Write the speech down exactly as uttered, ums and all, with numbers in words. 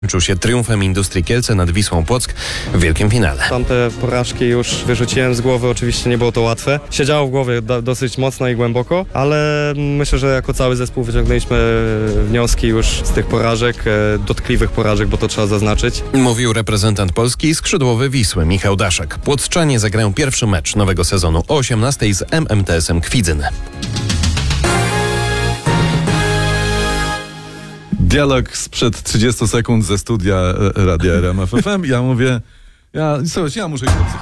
Kończył się triumfem Industrii Kielce nad Wisłą Płock w wielkim finale. Tamte porażki już wyrzuciłem z głowy, oczywiście nie było to łatwe. Siedziało w głowie do, dosyć mocno i głęboko, ale myślę, że jako cały zespół wyciągnęliśmy wnioski już z tych porażek, dotkliwych porażek, bo to trzeba zaznaczyć. Mówił reprezentant Polski i skrzydłowy Wisły Michał Daszek. Płotrzczanie zagrają pierwszy mecz nowego sezonu o osiemnastej z M M T S-em Kwidzyn. Dialog sprzed trzydziestu sekund ze studia Radia R M F F M. Ja mówię, ja, słuchajcie, ja muszę iść do psychiatry.